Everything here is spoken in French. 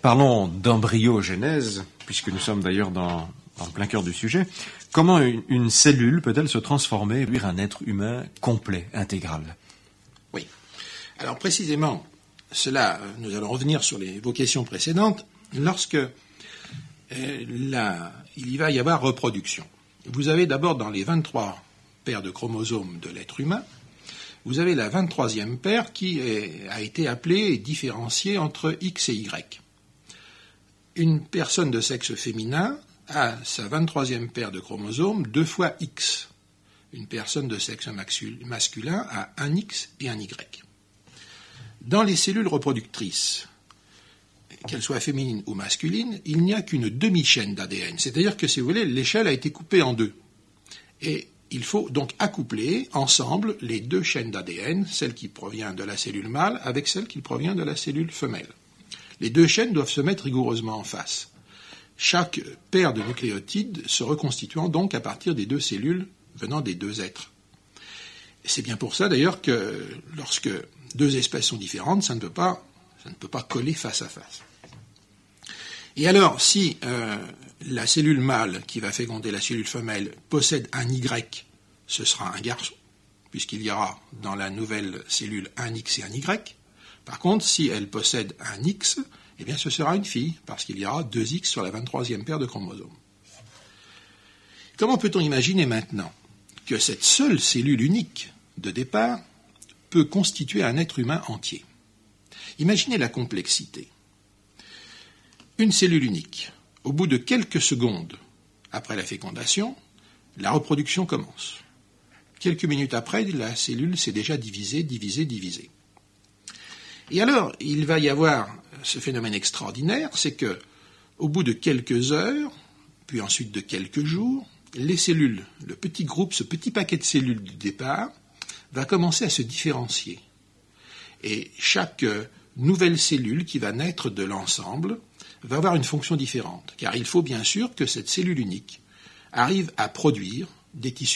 Parlons d'embryogenèse, puisque nous sommes d'ailleurs en plein cœur du sujet. Comment une cellule peut-elle se transformer et devenir un être humain complet, intégral? Oui. Alors précisément, nous allons revenir sur vos questions précédentes, lorsque il y va y avoir reproduction. Vous avez d'abord dans les 23 paires de chromosomes de l'être humain, vous avez la 23e paire qui a été appelée et différenciée entre X et Y. Une personne de sexe féminin a sa 23e paire de chromosomes 2 fois X. Une personne de sexe masculin a un X et un Y. Dans les cellules reproductrices, qu'elles soient féminines ou masculines, il n'y a qu'une demi-chaîne d'ADN. C'est-à-dire que, si vous voulez, l'échelle a été coupée en deux. Et il faut donc accoupler ensemble les deux chaînes d'ADN, celle qui provient de la cellule mâle avec celle qui provient de la cellule femelle. Les deux chaînes doivent se mettre rigoureusement en face. Chaque paire de nucléotides se reconstituant donc à partir des deux cellules venant des deux êtres. Et c'est bien pour ça d'ailleurs que lorsque deux espèces sont différentes, ça ne peut pas coller face à face. Et alors, si la cellule mâle qui va féconder la cellule femelle possède un Y, ce sera un garçon, puisqu'il y aura dans la nouvelle cellule un X et un Y. Par contre, si elle possède un X, eh bien ce sera une fille, parce qu'il y aura 2 X sur la 23e paire de chromosomes. Comment peut-on imaginer maintenant que cette seule cellule unique de départ peut constituer un être humain entier? Imaginez la complexité. Une cellule unique. Au bout de quelques secondes après la fécondation, la reproduction commence. Quelques minutes après, la cellule s'est déjà divisée. Et alors, il va y avoir ce phénomène extraordinaire, c'est que, au bout de quelques heures, puis ensuite de quelques jours, les cellules, le petit groupe, ce petit paquet de cellules du départ, va commencer à se différencier. Et chaque nouvelle cellule qui va naître de l'ensemble va avoir une fonction différente, car il faut bien sûr que cette cellule unique arrive à produire des tissus